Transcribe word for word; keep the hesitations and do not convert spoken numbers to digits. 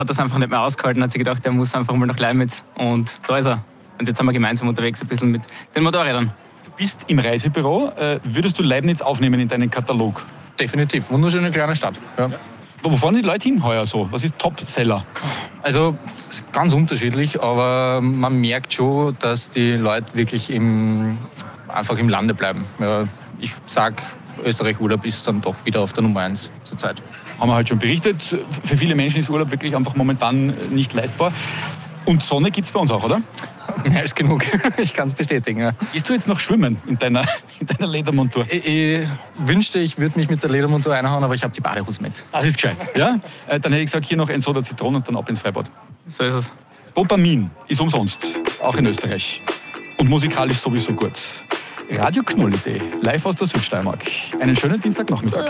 hat das einfach nicht mehr ausgehalten, hat sich gedacht, er muss einfach mal nach Leibniz. Und da ist er. Und jetzt sind wir gemeinsam unterwegs, ein bisschen mit den Motorrädern. Du bist im Reisebüro. Würdest du Leibniz aufnehmen in deinen Katalog? Definitiv. Wunderschöne kleine Stadt. Ja. Wo fahren die Leute hin heuer so? Was ist Top-Seller? Also es ist ganz unterschiedlich, aber man merkt schon, dass die Leute wirklich im, einfach im Lande bleiben. Ja, ich sage, Österreich-Urlaub ist dann doch wieder auf der Nummer eins zurzeit. Haben wir halt schon berichtet. Für viele Menschen ist Urlaub wirklich einfach momentan nicht leistbar. Und Sonne gibt es bei uns auch, oder? Mehr als genug. Ich kann es bestätigen. Ja. Gehst du jetzt noch schwimmen in deiner, in deiner Ledermontur? Ich, ich wünschte, ich würde mich mit der Ledermontur einhauen, aber ich habe die Badehose mit. Das ist gescheit. Ja? Dann hätte ich gesagt, hier noch ein Soda Zitronen und dann ab ins Freibad. So ist es. Dopamin ist umsonst, auch in Österreich. Und musikalisch sowieso gut. Radio Knolli.de, live aus der Südsteiermark. Einen schönen Dienstagnachmittag.